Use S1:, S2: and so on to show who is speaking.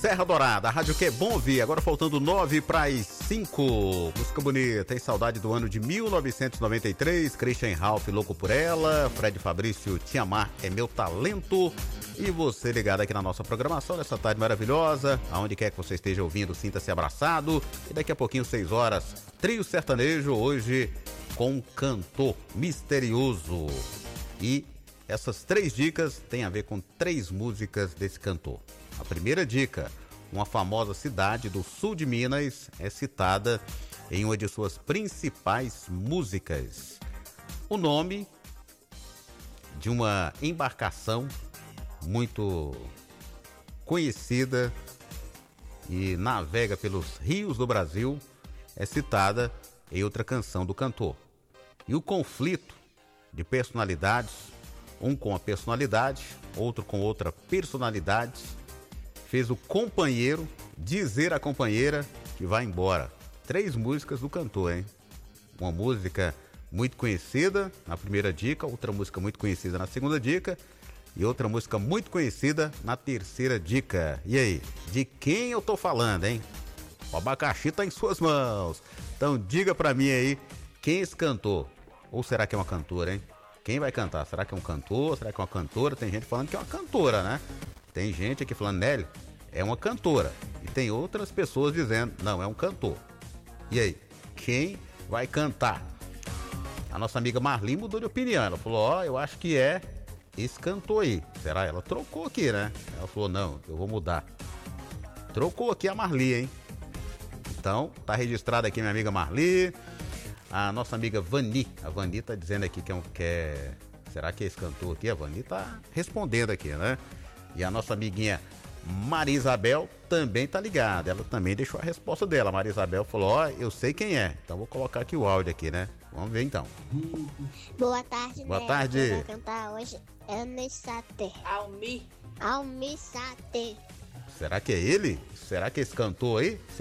S1: Serra Dourada, a rádio que é bom ouvir. Agora faltando 9 para as 5. Música bonita, tem saudade do ano de 1993. Christian Ralph, Louco por Ela. Fred Fabrício, Te Amar é Meu Talento. E você ligado aqui na nossa programação nessa tarde maravilhosa. Aonde quer que você esteja ouvindo, sinta-se abraçado. E daqui a pouquinho, 6 horas, Trio Sertanejo, hoje com um cantor misterioso. E essas 3 dicas têm a ver com 3 músicas desse cantor. A primeira dica: uma famosa cidade do sul de Minas é citada em uma de suas principais músicas. O nome de uma embarcação muito conhecida e navega pelos rios do Brasil é citada em outra canção do cantor. E o conflito de personalidades, um com a personalidade, outro com outra personalidade, fez o companheiro dizer à companheira que vai embora. 3 músicas do cantor, hein? Uma música muito conhecida na primeira dica, outra música muito conhecida na segunda dica e outra música muito conhecida na terceira dica. E aí, de quem eu tô falando, hein? O abacaxi tá em suas mãos. Então diga pra mim aí, quem é esse cantor? Ou será que é uma cantora, hein? Quem vai cantar? Será que é um cantor? Será que é uma cantora? Tem gente falando que é uma cantora, né? Tem gente aqui falando, Nelly, é uma cantora. E tem outras pessoas dizendo, não, é um cantor. E aí, quem vai cantar? A nossa amiga Marli mudou de opinião. Ela falou, ó, eu acho que é esse cantor aí. Será? Ela trocou aqui, né? Ela falou, não, eu vou mudar. Trocou aqui a Marli, hein? Então, tá registrado aqui minha amiga Marli. A nossa amiga Vani. A Vani tá dizendo aqui que é... Será que é esse cantor aqui? A Vani tá respondendo aqui, né? E a nossa amiguinha Maria Isabel também tá ligada. Ela também deixou a resposta dela. A Maria Isabel falou, ó, eu sei quem é. Então vou colocar aqui o áudio aqui, né? Vamos ver então.
S2: Boa tarde,
S1: Boa
S2: né?
S1: tarde.
S2: Quem vai cantar hoje é Almir Sater. Almir Sater.
S1: Será que é ele? Será que é esse cantor aí?